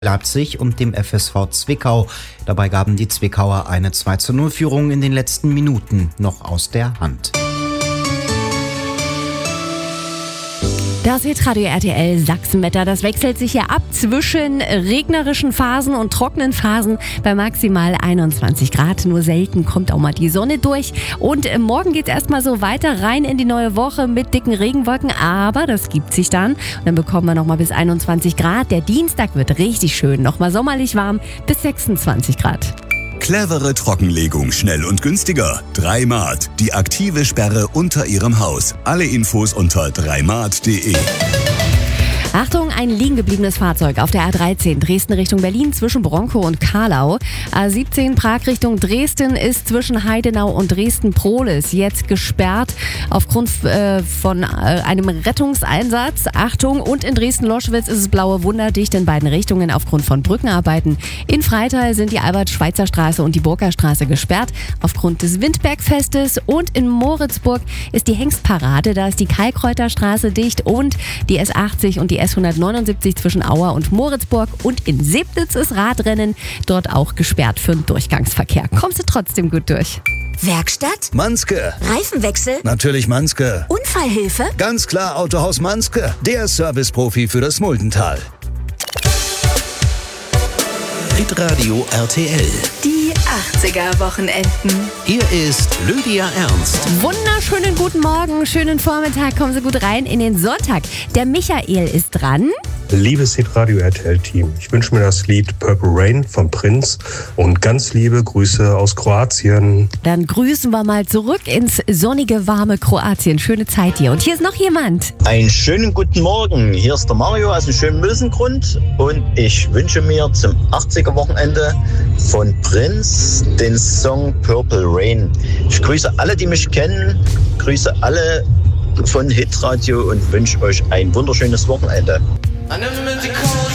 Leipzig und dem FSV Zwickau. Dabei gaben die Zwickauer eine 2:0-Führung in den letzten Minuten noch aus der Hand. Das Hitradio RTL Sachsenwetter, das wechselt sich ja ab zwischen regnerischen Phasen und trockenen Phasen bei maximal 21 Grad. Nur selten kommt auch mal die Sonne durch. Und morgen geht's erstmal so weiter rein in die neue Woche mit dicken Regenwolken. Aber das gibt sich dann. Und dann bekommen wir nochmal bis 21 Grad. Der Dienstag wird richtig schön. Nochmal sommerlich warm bis 26 Grad. Clevere Trockenlegung, schnell und günstiger. 3Mart, die aktive Sperre unter Ihrem Haus. Alle Infos unter 3mart.de. Achtung, ein liegen gebliebenes Fahrzeug auf der A13 Dresden Richtung Berlin zwischen Bronkow und Karlau. A17 Prag Richtung Dresden ist zwischen Heidenau und Dresden-Prohlis jetzt gesperrt aufgrund von einem Rettungseinsatz. Achtung, und in Dresden-Loschwitz ist es blaue wunderdicht in beiden Richtungen aufgrund von Brückenarbeiten. In Freital sind die Albert-Schweitzer-Straße und die Burger-Straße gesperrt aufgrund des Windbergfestes. Und in Moritzburg ist die Hengstparade, da ist die Kalkreuterstraße dicht und die S80 und die S179 zwischen Auer und Moritzburg. Und in Sebnitz ist Radrennen dort auch gesperrt für den Durchgangsverkehr. Kommst du trotzdem gut durch. Werkstatt? Manske. Reifenwechsel? Natürlich Manske. Unfallhilfe? Ganz klar Autohaus Manske. Der Serviceprofi für das Muldental. Hitradio RTL. Die 80er-Wochenenden. Hier ist Lydia Ernst. Wunderschönen guten Morgen, schönen Vormittag, kommen Sie gut rein in den Sonntag. Der Michael ist dran. Liebes Hitradio RTL-Team, ich wünsche mir das Lied Purple Rain von Prince und ganz liebe Grüße aus Kroatien. Dann grüßen wir mal zurück ins sonnige, warme Kroatien. Schöne Zeit hier. Und hier ist noch jemand. Einen schönen guten Morgen. Hier ist der Mario aus dem schönen Mülsengrund und ich wünsche mir zum 80er-Wochenende von Prince den Song Purple Rain. Ich grüße alle, die mich kennen, grüße alle von Hitradio und wünsche euch ein wunderschönes Wochenende. I never meant to call